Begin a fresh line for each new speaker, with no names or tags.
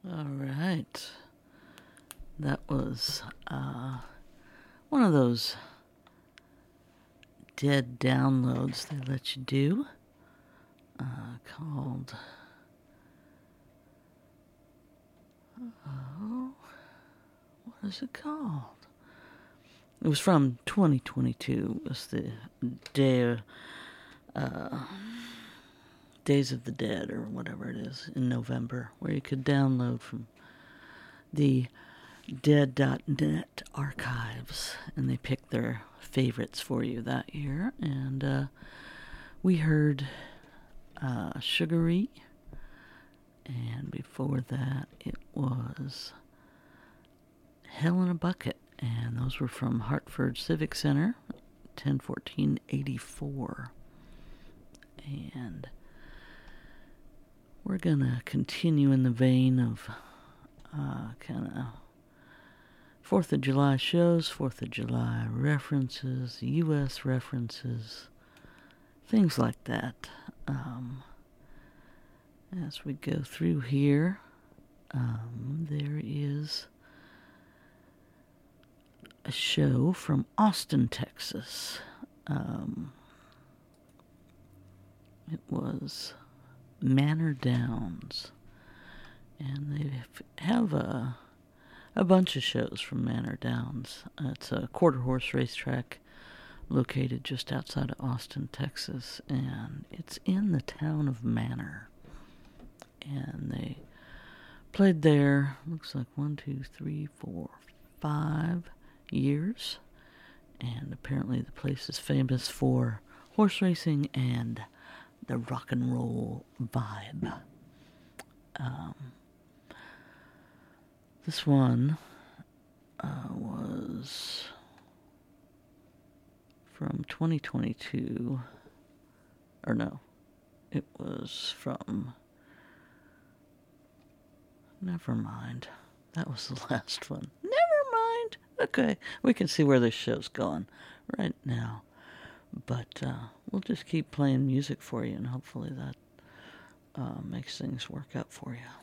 All right. That was one of those dead downloads they let you do called... what is it called? It was from 2022. It was the Days of the Dead, or whatever it is, in November, where you could download from the dead.net archives, and they picked their favorites for you that year. And we heard Sugary, and before that it was Hell in a Bucket, and those were from Hartford Civic Center, 10/14/84. And we're gonna continue in the vein of kind of 4th of July shows, 4th of July references, U.S. references, things like that. As we go through here, there is a show from Austin, Texas. It was Manor Downs, and they have a bunch of shows from Manor Downs. It's a quarter horse racetrack located just outside of Austin, Texas, and it's in the town of Manor. And they played there, looks like 5 years. And apparently the place is famous for horse racing and the rock and roll vibe. This one was from 2022. Or no, it was from... Never mind. That was the last one. Never mind. Okay, we can see where this show's going right now. But we'll just keep playing music for you, and hopefully that makes things work out for you.